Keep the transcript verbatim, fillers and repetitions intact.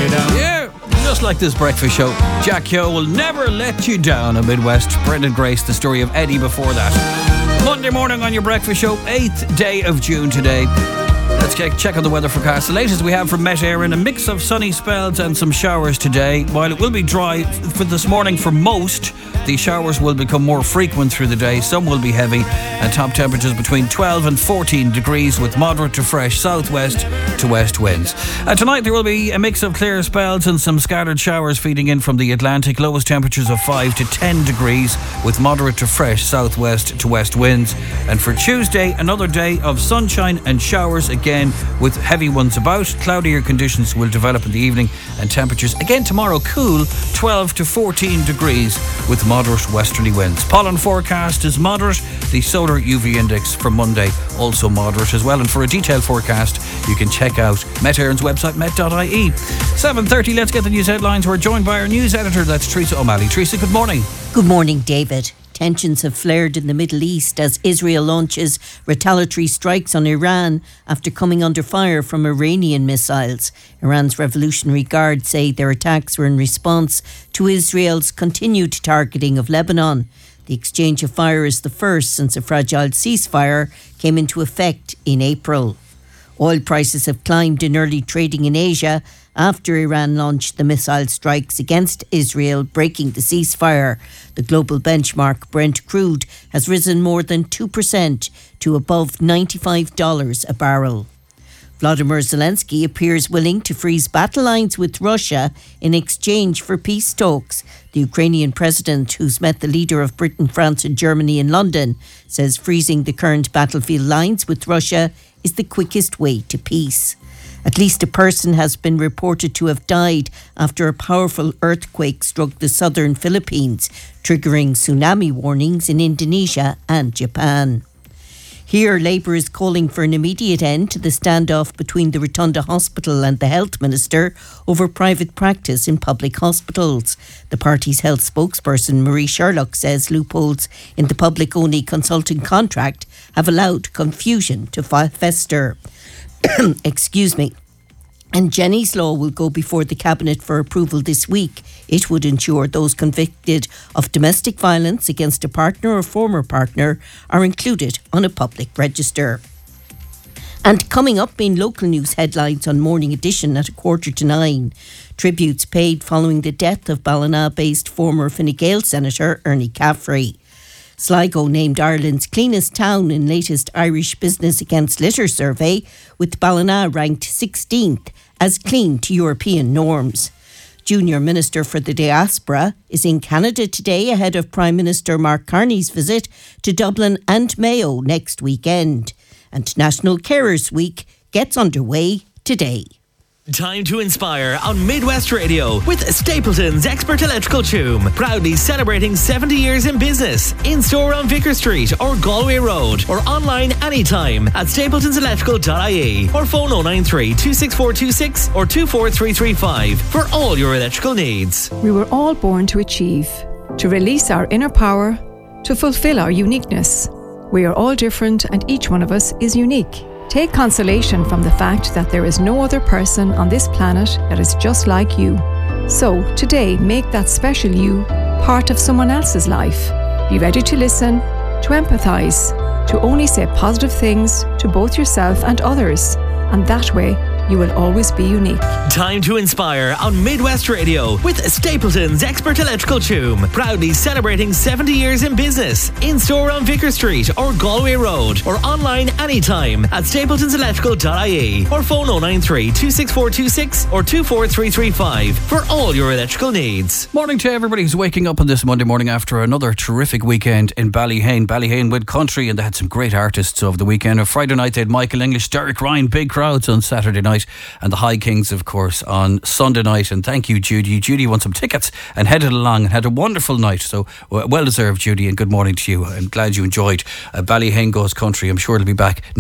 you down. Yeah, just like this breakfast show. Jack Yo will never let you down on Midwest. Brendan Grace, the story of Eddie before that. Monday morning on your breakfast show, eighth day of June today. Let's check on the weather forecast. The latest we have from Met Éireann, a mix of sunny spells and some showers today. While it will be dry for this morning for most, the showers will become more frequent through the day. Some will be heavy, and top temperatures between twelve and fourteen degrees with moderate to fresh southwest to west winds. And tonight there will be a mix of clear spells and some scattered showers feeding in from the Atlantic. Lowest temperatures of five to ten degrees with moderate to fresh southwest to west winds. And for Tuesday, another day of sunshine and showers again with heavy ones about. Cloudier conditions will develop in the evening, and temperatures again tomorrow cool, twelve to fourteen degrees with moderate westerly winds. Pollen forecast is moderate. The solar U V index for Monday also moderate as well. And for a detailed forecast you can check out Met Éireann's website, met dot I E. seven thirty, let's get the news headlines. We're joined by our news editor, that's Teresa O'Malley. Teresa, good morning. Good morning, David. Tensions have flared in the Middle East as Israel launches retaliatory strikes on Iran after coming under fire from Iranian missiles. Iran's Revolutionary Guard say their attacks were in response to Israel's continued targeting of Lebanon. The exchange of fire is the first since a fragile ceasefire came into effect in April. Oil prices have climbed in early trading in Asia after Iran launched the missile strikes against Israel, breaking the ceasefire. The global benchmark Brent crude has risen more than two percent to above ninety-five dollars a barrel. Vladimir Zelensky appears willing to freeze battle lines with Russia in exchange for peace talks. The Ukrainian president, who's met the leader of Britain, France and Germany in London, says freezing the current battlefield lines with Russia is the quickest way to peace. At least a person has been reported to have died after a powerful earthquake struck the southern Philippines, triggering tsunami warnings in Indonesia and Japan. Here, Labour is calling for an immediate end to the standoff between the Rotunda Hospital and the Health Minister over private practice in public hospitals. The party's health spokesperson, Marie Sherlock, says loopholes in the public-only consulting contract have allowed confusion to fester. Excuse me. And Jenny's Law will go before the Cabinet for approval this week. It would ensure those convicted of domestic violence against a partner or former partner are included on a public register. And coming up in local news headlines on Morning Edition at a quarter to nine, tributes paid following the death of Ballina-based former Fine Gael Senator Ernie Caffrey. Sligo named Ireland's cleanest town in latest Irish Business Against Litter survey, with Ballina ranked sixteenth as clean to European norms. Junior Minister for the Diaspora is in Canada today ahead of Prime Minister Mark Carney's visit to Dublin and Mayo next weekend. And National Carers Week gets underway today. Time to inspire on Midwest Radio with Stapleton's Expert Electrical Choom. Proudly celebrating seventy years in business. In store on Vicar Street or Galway Road, or online anytime at stapletons electrical dot I E or phone oh nine three, two six four two six or two four three three five for all your electrical needs. We were all born to achieve, to release our inner power, to fulfill our uniqueness. We are all different and each one of us is unique. Take consolation from the fact that there is no other person on this planet that is just like you. So, today, make that special you part of someone else's life. Be ready to listen, to empathise, to only say positive things to both yourself and others. And that way, you will always be unique. Time to inspire on Midwest Radio with Stapleton's Expert Electrical Choom. Proudly celebrating seventy years in business. In store on Vicar Street or Galway Road, or online anytime at stapletons electrical dot I E or phone oh nine three, two six four two six or two four three three five for all your electrical needs. Morning to everybody who's waking up on this Monday morning after another terrific weekend in Ballyhane. Ballyhane went country and they had some great artists over the weekend. On Friday night they had Michael English, Derek Ryan, big crowds on Saturday night, and the High Kings, of course, on Sunday night. And thank you, Judy. Judy won some tickets and headed along and had a wonderful night. So well deserved, Judy, and good morning to you. I'm glad you enjoyed uh, Ballyhane Goes Country. I'm sure it'll be back